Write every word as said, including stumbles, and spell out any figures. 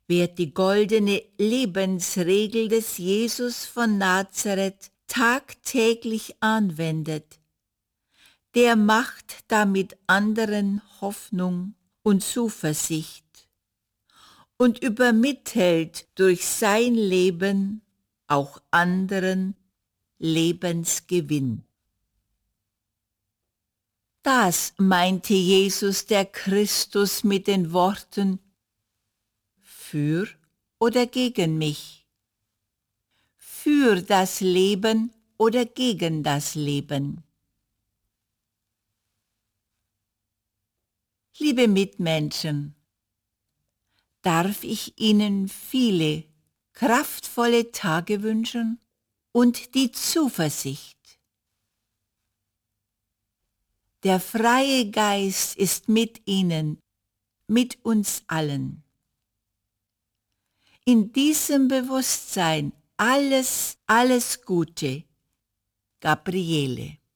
Wer die goldene Lebensregel des Jesus von Nazareth tagtäglich anwendet, der macht damit anderen Hoffnung und Zuversicht und übermittelt durch sein Leben auch anderen Lebensgewinn. Das meinte Jesus der Christus mit den Worten: Für oder gegen mich? Für das Leben oder gegen das Leben? Liebe Mitmenschen, darf ich Ihnen viele kraftvolle Tage wünschen und die Zuversicht. Der freie Geist ist mit Ihnen, mit uns allen. In diesem Bewusstsein alles, alles Gute, Gabriele.